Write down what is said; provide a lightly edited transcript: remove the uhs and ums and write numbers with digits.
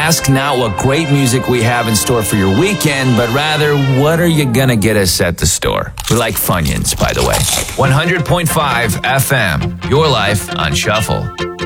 ask not what great music we have in store for your weekend, but rather, what are you gonna get us at the store? We like Funyuns, by the way. 100.5 FM, your life on Shuffle.